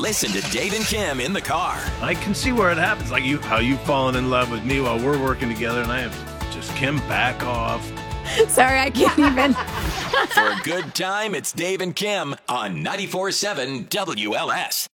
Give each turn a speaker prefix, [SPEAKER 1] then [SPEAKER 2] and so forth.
[SPEAKER 1] Listen to Dave and Kim in the car.
[SPEAKER 2] I can see where it happens, like how you've fallen in love with me while we're working together, and I have just Kim back off.
[SPEAKER 3] Sorry, I can't even.
[SPEAKER 1] For a good time, it's Dave and Kim on 94.7 WLS.